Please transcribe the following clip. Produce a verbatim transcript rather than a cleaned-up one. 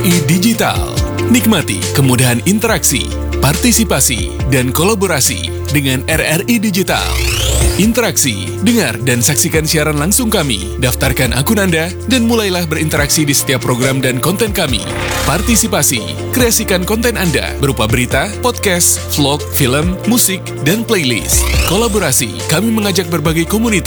I Digital. Nikmati kemudahan interaksi, partisipasi, dan kolaborasi dengan R R I Digital. Interaksi, dengar dan saksikan siaran langsung kami, daftarkan akun Anda, dan mulailah berinteraksi di setiap program dan konten kami. Partisipasi, kreasikan konten Anda berupa berita, podcast, vlog, film, musik, dan playlist. Kolaborasi, kami mengajak berbagai komunitas